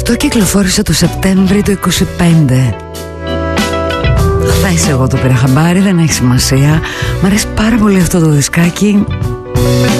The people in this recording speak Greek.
Αυτό κυκλοφόρησε το Σεπτέμβρη του 25. Χθες εγώ το πήρα χαμπάρι, δεν έχει σημασία. Μ' αρέσει πάρα πολύ αυτό το δισκάκι.